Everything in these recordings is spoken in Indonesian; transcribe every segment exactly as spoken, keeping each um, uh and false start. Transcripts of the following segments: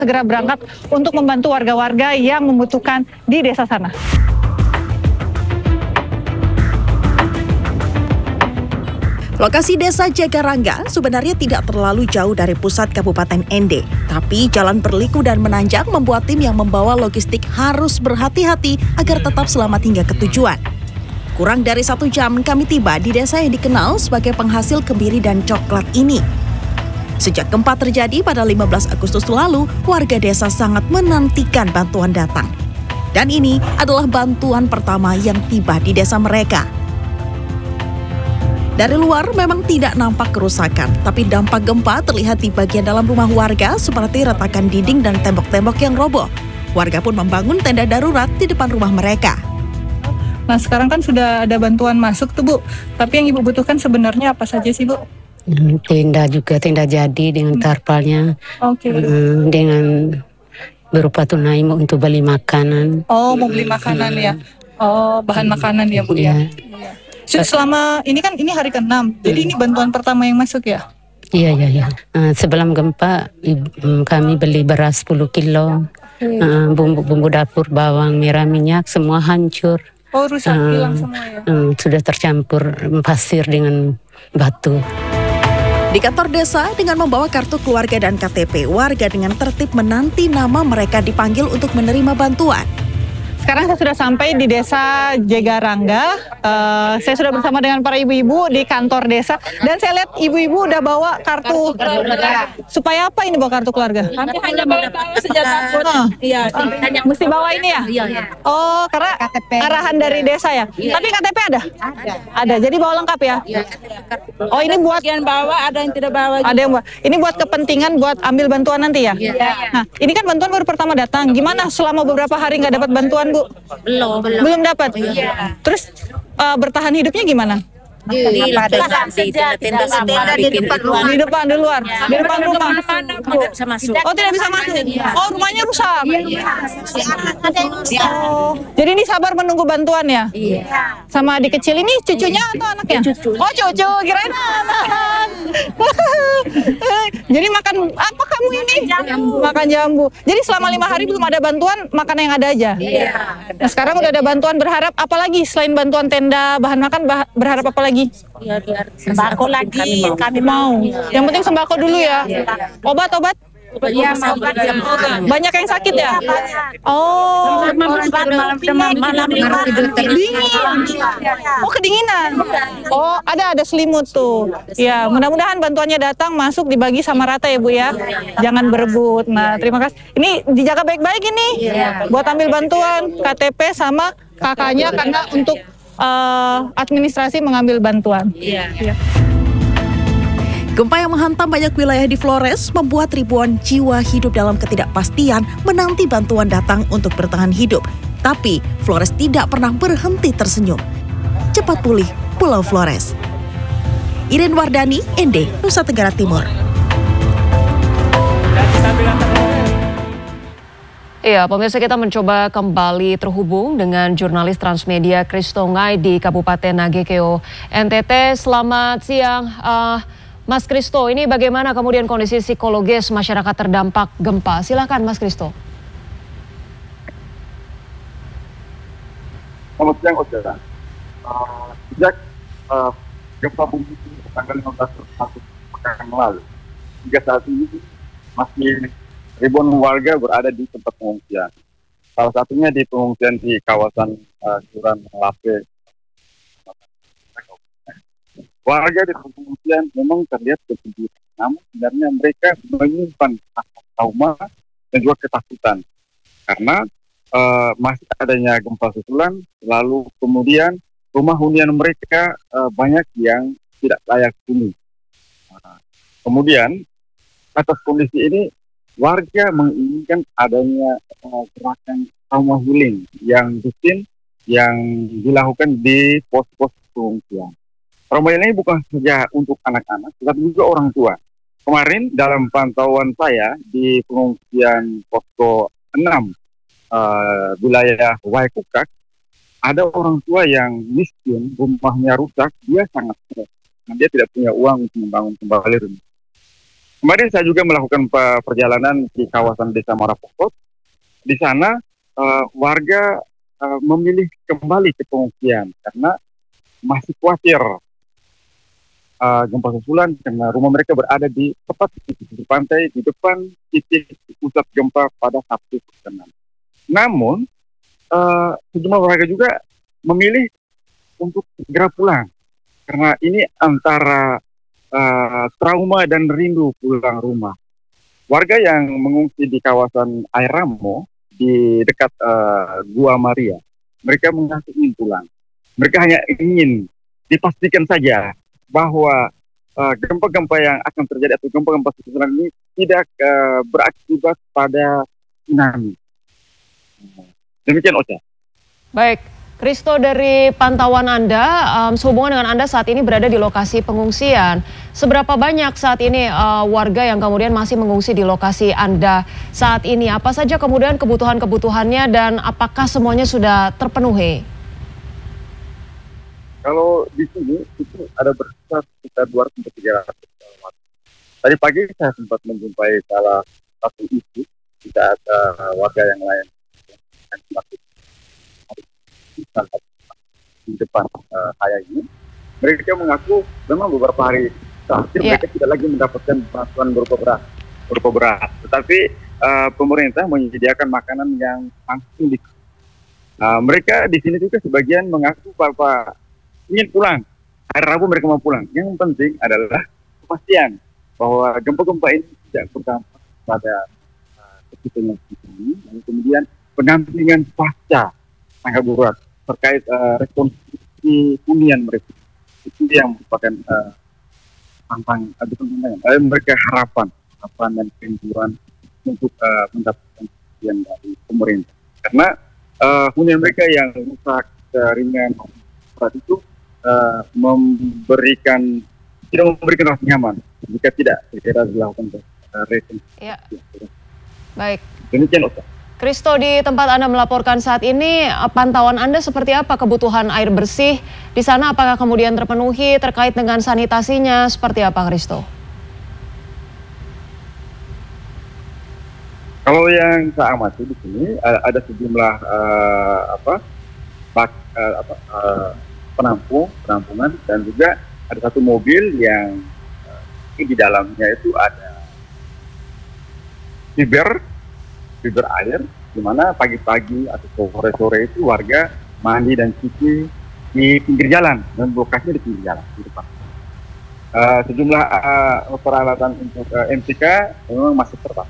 segera berangkat untuk membantu warga-warga yang membutuhkan di desa sana. Lokasi desa Jagarangga sebenarnya tidak terlalu jauh dari pusat Kabupaten Ende. Tapi jalan berliku dan menanjak membuat tim yang membawa logistik harus berhati-hati agar tetap selamat hingga ke tujuan. Kurang dari satu jam kami tiba di desa yang dikenal sebagai penghasil kemiri dan coklat ini. Sejak gempa terjadi pada lima belas Agustus lalu, warga desa sangat menantikan bantuan datang. Dan ini adalah bantuan pertama yang tiba di desa mereka. Dari luar memang tidak nampak kerusakan, tapi dampak gempa terlihat di bagian dalam rumah warga seperti retakan dinding dan tembok-tembok yang roboh. Warga pun membangun tenda darurat di depan rumah mereka. Nah, sekarang kan sudah ada bantuan masuk tuh, Bu. Tapi yang Ibu butuhkan sebenarnya apa saja sih, Bu? Tenda juga, tenda jadi dengan tarpalnya. Oke. Okay. Dengan berupa tunai untuk beli makanan. Oh, mau beli makanan ya? Oh, bahan makanan ya, Bu ya? Iya. Selama ini kan ini hari keenam, jadi ini bantuan pertama yang masuk ya? Iya, iya, iya. Uh, sebelum gempa ibu, kami beli beras sepuluh kilo, uh, bumbu-bumbu dapur, bawang merah, minyak, semua hancur. Oh, rusak, uh, hilang semua ya? Uh, sudah tercampur pasir dengan batu. Di kantor desa dengan membawa kartu keluarga dan K T P, warga dengan tertib menanti nama mereka dipanggil untuk menerima bantuan. Sekarang saya sudah sampai di desa Jagarangga. Uh, saya sudah bersama dengan para ibu-ibu di kantor desa. Dan saya lihat ibu-ibu udah bawa kartu keluarga. Supaya apa ini bawa kartu keluarga? Kami hanya bawa senjata takut. Iya, hanya mesti bawa ini ya? Iya, iya. Oh, karena K T P arahan dari desa ya? Iya. Tapi K T P ada? Ada. Ada, jadi bawa lengkap ya? Iya. Oh, ini buat yang bawa, ada yang tidak bawa. Ada yang bawa. Ini buat kepentingan buat ambil bantuan nanti ya? Iya. Nah, ini kan bantuan baru pertama datang. Gimana selama beberapa hari nggak dapat bantuan, Bu? Belum, belum. Belum dapat? Iya. Terus uh, bertahan hidupnya gimana? Di tenda tenda di depan rumah. Di depan, di luar? Di depan rumah? Tidak bisa masuk. Oh, tidak bisa masuk? Oh, rumahnya rusak? Iya. Oh, jadi ini sabar menunggu bantuan ya? Iya. Sama adik kecil ini cucunya atau anaknya? Cucu. Oh, cucu, kirain anak. Jadi makan apa kamu ini? Jambu. Makan jambu. Jadi selama lima hari belum ada bantuan, makan yang ada aja? Iya. Nah, sekarang udah ada bantuan, berharap apa lagi? Selain bantuan tenda, bahan makan, bah berharap apa lagi? Ya, biar sembako lagi kami mau. Yang penting sembako dulu ya. Obat-obat? Iya, mau banyak yang sakit ya? Oh, malam dingin. Oh, kedinginan. Oh, ada ada selimut tuh. Ya, mudah-mudahan bantuannya datang, masuk, dibagi sama rata ya, Bu ya. Jangan berebut. Nah, terima kasih. Ini dijaga baik-baik ini. Buat ambil bantuan K T P sama kakaknya karena untuk Uh, administrasi mengambil bantuan. Iya. Ya. Gempa yang menghantam banyak wilayah di Flores membuat ribuan jiwa hidup dalam ketidakpastian menanti bantuan datang untuk bertahan hidup. Tapi Flores tidak pernah berhenti tersenyum. Cepat pulih Pulau Flores. Iren Wardani, Ende, Nusa Tenggara Timur. Iya, pemirsa, kita mencoba kembali terhubung dengan jurnalis Transmedia Christo Ngai di Kabupaten Nagekeo, N T T. Selamat siang, uh, Mas Christo. Ini bagaimana kemudian kondisi psikologis masyarakat terdampak gempa? Silakan, Mas Christo. Selamat siang, Oceana. Uh, sejak uh, gempa bumi tanggal lima belas Agustus pekan lalu, hingga saat ini masih ribuan warga berada di tempat pengungsian. Salah satunya di pengungsian di kawasan uh, Suran Lape. Warga di tempat pengungsian memang terlihat berkumpul, namun sebenarnya mereka menyimpan trauma dan juga ketakutan karena uh, masih adanya gempa susulan, lalu kemudian rumah hunian mereka uh, banyak yang tidak layak huni. Uh, kemudian atas kondisi ini warga menginginkan adanya uh, gerakan trauma healing yang rutin yang dilakukan di pos-pos pengungsian. Trauma healing ini bukan saja untuk anak-anak, tetapi juga orang tua. Kemarin dalam pantauan saya di pengungsian posko enam uh, wilayah Waikukak, ada orang tua yang miskin, rumahnya rusak, dia sangat stres. Dia tidak punya uang untuk membangun kembali rumah. kemarin saya juga melakukan pe- perjalanan di kawasan Desa Marapokot. Di sana uh, warga uh, memilih kembali ke pengungsian karena masih khawatir uh, gempa susulan karena rumah mereka berada di tepat di sisi pantai di depan titik pusat gempa pada Sabtu keenam. Namun uh, sejumlah warga juga memilih untuk segera pulang karena ini antara uh, trauma dan rindu pulang rumah. Warga yang mengungsi di kawasan Air Ramo di dekat uh, Gua Maria, mereka mengaku ingin pulang. Mereka hanya ingin dipastikan saja bahwa uh, gempa-gempa yang akan terjadi atau gempa-gempa susulan ini tidak uh, berakibat pada tsunami. Demikian Ocha. Baik, Kristo, dari pantauan Anda, um, sehubungan dengan Anda saat ini berada di lokasi pengungsian, seberapa banyak saat ini uh, warga yang kemudian masih mengungsi di lokasi Anda saat ini? Apa saja kemudian kebutuhan-kebutuhannya dan apakah semuanya sudah terpenuhi? Kalau di sini itu ada berkisar sekitar dua ratus sampai tiga ratus warga. Tadi pagi saya sempat menjumpai salah satu ibu, tidak ada warga yang lain yang masih di depan uh, saya ini. Mereka mengaku memang beberapa hari terakhir yeah. mereka tidak lagi mendapatkan bantuan berupa beras, berupa beras. Tetapi uh, pemerintah menyediakan makanan yang langsung di. Uh, mereka di sini juga sebagian mengaku bahwa ingin pulang. Hari Rabu mereka mau pulang. Yang penting adalah kepastian bahwa gempa-gempa ini tidak berdampak pada uh, kehidupan ini, dan kemudian pendampingan pasca tanggap darurat terkait uh, rekonstruksi hunian mereka. Itu yang merupakan uh, tantang, uh, tantangan. Uh, mereka harapan, harapan dan kerinduan untuk uh, mendapatkan kepastian dari pemerintah. Karena uh, hunian mereka yang rusak uh, ringan berat itu uh, memberikan tidak memberikan rasa nyaman jika tidak segera dilakukan uh, rekonstruksi. Ya. Baik. Demikian Ocha. Kristo, di tempat Anda melaporkan saat ini, pantauan Anda seperti apa kebutuhan air bersih di sana? Apakah kemudian terpenuhi terkait dengan sanitasinya? Seperti apa, Kristo? Kalau yang saya amati di sini ada sejumlah uh, apa, bak, uh, apa uh, penampung, penampungan, dan juga ada satu mobil yang uh, di dalamnya itu ada fiber fiber air, di mana pagi-pagi atau sore-sore itu warga mandi dan cuci di pinggir jalan, dan lokasinya di pinggir jalan di depan. Uh, sejumlah uh, peralatan untuk uh, M C K memang masih terbatas.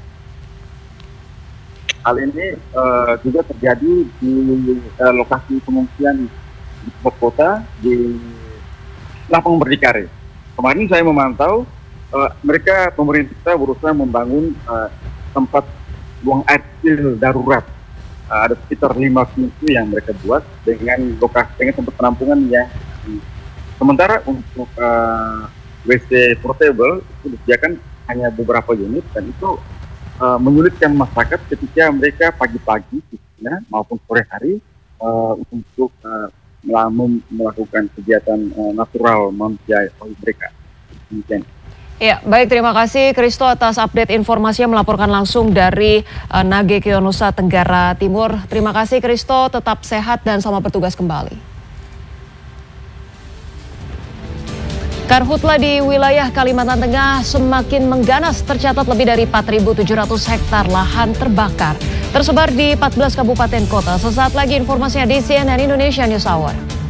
Hal ini uh, juga terjadi di uh, lokasi pengungsian di kota di Lapang Berdikari. Kemarin saya memantau uh, mereka pemerintah berusaha membangun uh, tempat buang air kecil darurat. Uh, ada sekitar lima pintu yang mereka buat dengan lokasi dengan tempat penampungan yang sementara untuk uh, W C portable itu disediakan hanya beberapa unit, dan itu uh, menyulitkan masyarakat ketika mereka pagi-pagi maupun sore hari uh, untuk uh, melakukan kegiatan uh, natural manusia mereka. Mungkin. Ya, baik, terima kasih Kristo atas update informasinya melaporkan langsung dari uh, Nagekeo, Nusa Tenggara Timur. Terima kasih Kristo, tetap sehat dan selamat bertugas kembali. Karhutla di wilayah Kalimantan Tengah semakin mengganas, tercatat lebih dari empat ribu tujuh ratus hektar lahan terbakar. Tersebar di empat belas kabupaten kota. Sesaat lagi informasinya di C N N Indonesia News Hour.